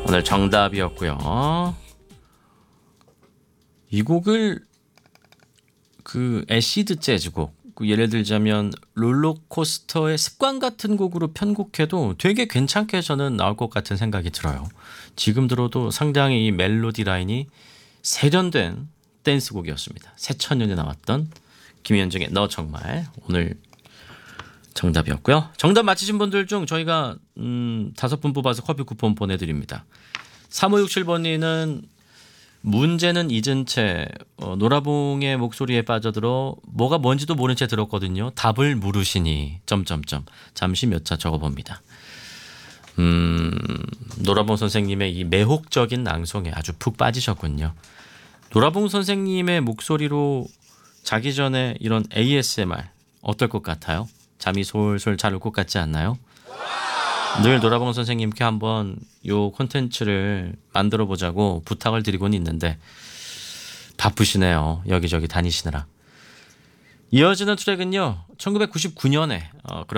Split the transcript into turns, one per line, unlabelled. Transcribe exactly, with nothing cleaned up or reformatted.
오늘 정답이었고요. 이 곡을 그 애시드 재즈곡, 그 예를 들자면 롤러코스터의 습관 같은 곡으로 편곡해도 되게 괜찮게 저는 나올 것 같은 생각이 들어요. 지금 들어도 상당히 이 멜로디 라인이 세련된 댄스곡이었습니다. 새천년에 나왔던 김현정의 너 정말 오늘 정답이었고요. 정답 맞히신 분들 중 저희가 음, 다섯 분 뽑아서 커피 쿠폰 보내드립니다. 삼오육칠 번님은 문제는 잊은 채 어, 노라봉의 목소리에 빠져들어 뭐가 뭔지도 모른 채 들었거든요. 답을 물으시니 점점점 잠시 몇 차 적어봅니다. 음, 노라봉 선생님의 이 매혹적인 낭송에 아주 푹 빠지셨군요. 노라봉 선생님의 목소리로 자기 전에 이런 에이에스엠알 어떨 것 같아요? 잠이 솔솔 잘 올 것 같지 않나요? 늘 노라봉 선생님께 한번 요 콘텐츠를 만들어 보자고 부탁을 드리고는 있는데 바쁘시네요. 여기저기 다니시느라. 이어지는 트랙은요. 천구백구십구 년에 어,